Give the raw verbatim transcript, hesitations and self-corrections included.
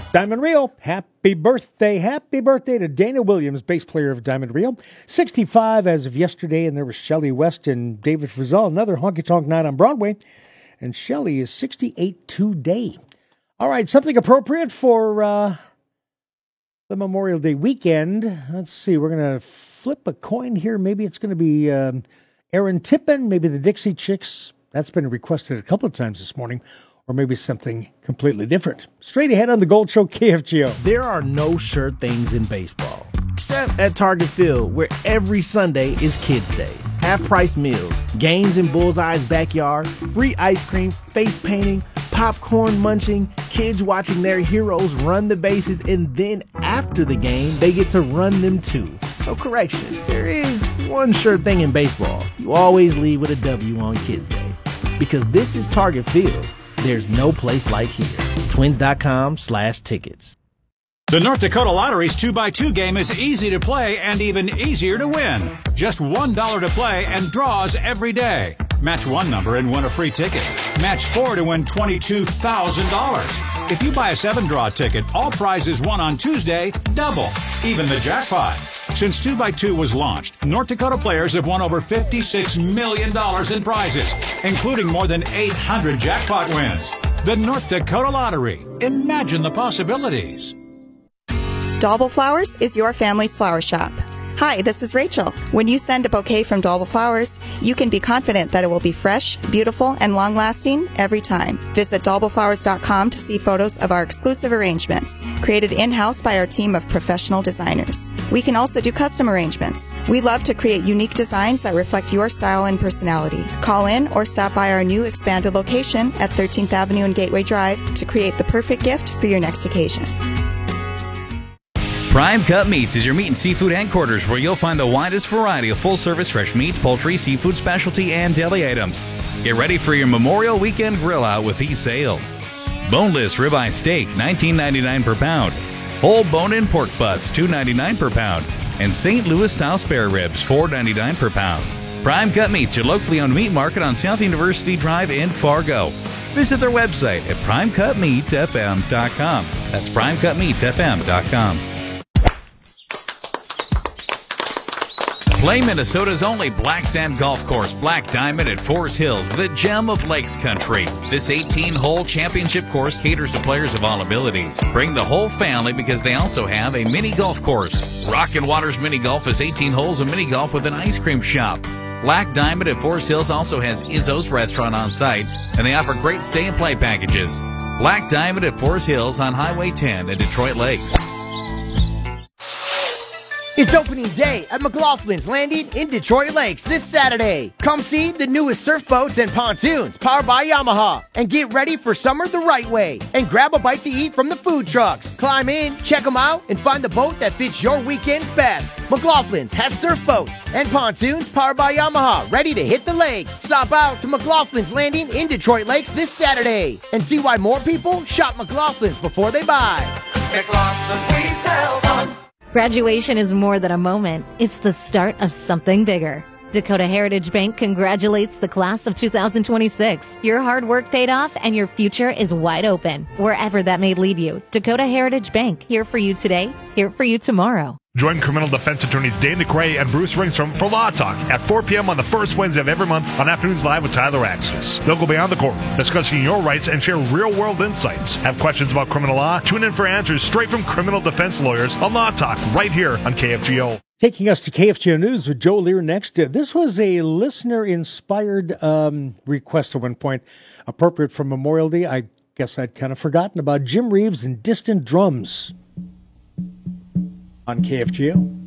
Diamond Rio, happy birthday, happy birthday to Dana Williams, bass player of Diamond Rio. sixty-five as of yesterday, and there was Shelley West and David Frizzell, another honky-tonk night on Broadway. And Shelley is sixty-eight today. All right, something appropriate for uh, the Memorial Day weekend. Let's see, we're going to flip a coin here. Maybe it's going to be um, Aaron Tippin, maybe the Dixie Chicks. That's been requested a couple of times this morning. Or maybe something completely different. Straight ahead on the Gold Show, K F G O. There are no sure things in baseball, except at Target Field, where every Sunday is Kids Day. Half-price meals, games in Bullseye's backyard, free ice cream, face painting, popcorn munching, kids watching their heroes run the bases, and then after the game, they get to run them too. So correction, there is one sure thing in baseball. You always leave with a W on Kids Day. Because this is Target Field. There's no place like here. Twins.com slash tickets. The North Dakota Lottery's two by two game is easy to play and even easier to win. Just one dollar to play and draws every day. Match one number and win a free ticket. Match four to win twenty-two thousand dollars. If you buy a seven-draw ticket, all prizes won on Tuesday double, even the jackpot. Since two by two was launched, North Dakota players have won over fifty-six million dollars in prizes, including more than eight hundred jackpot wins. The North Dakota Lottery. Imagine the possibilities. Dauble Flowers is your family's flower shop. Hi, this is Rachel. When you send a bouquet from Dauble Flowers, you can be confident that it will be fresh, beautiful, and long-lasting every time. Visit dauble flowers dot com to see photos of our exclusive arrangements, created in-house by our team of professional designers. We can also do custom arrangements. We love to create unique designs that reflect your style and personality. Call in or stop by our new expanded location at thirteenth Avenue and Gateway Drive to create the perfect gift for your next occasion. Prime Cut Meats is your meat and seafood headquarters where you'll find the widest variety of full-service fresh meats, poultry, seafood, specialty, and deli items. Get ready for your Memorial Weekend grill out with these sales. Boneless ribeye steak, nineteen ninety-nine per pound. Whole bone-in pork butts, two ninety-nine per pound. And Saint Louis-style spare ribs, four ninety-nine per pound. Prime Cut Meats, your locally owned meat market on South University Drive in Fargo. Visit their website at prime cut meats f m dot com. That's prime cut meats f m dot com. Play Minnesota's only black sand golf course, Black Diamond at Forest Hills, the gem of Lakes Country. This eighteen-hole championship course caters to players of all abilities. Bring the whole family because they also have a mini golf course. Rockin' Waters Mini Golf is eighteen holes of mini golf with an ice cream shop. Black Diamond at Forest Hills also has Izzo's restaurant on site, and they offer great stay and play packages. Black Diamond at Forest Hills on Highway ten in Detroit Lakes. It's opening day at McLaughlin's Landing in Detroit Lakes this Saturday. Come see the newest surf boats and pontoons powered by Yamaha and get ready for summer the right way and grab a bite to eat from the food trucks. Climb in, check them out, and find the boat that fits your weekends best. McLaughlin's has surf boats and pontoons powered by Yamaha ready to hit the lake. Stop out to McLaughlin's Landing in Detroit Lakes this Saturday and see why more people shop McLaughlin's before they buy. McLaughlin's, we sell fun. Graduation is more than a moment. It's the start of something bigger. Dakota Heritage Bank congratulates the class of two thousand twenty-six. Your hard work paid off and your future is wide open. Wherever that may lead you, Dakota Heritage Bank, here for you today, here for you tomorrow. Join criminal defense attorneys Dane McRae and Bruce Ringstrom for Law Talk at four p.m. on the first Wednesday of every month on Afternoons Live with Tyler Axis. They'll go beyond the court, discussing your rights and share real-world insights. Have questions about criminal law? Tune in for answers straight from criminal defense lawyers on Law Talk right here on K F G O. Taking us to K F G O News with Joe Lear next. Uh, this was a listener-inspired um, request at one point, appropriate for Memorial Day. I guess I'd kind of forgotten about Jim Reeves and Distant Drums on K F G O.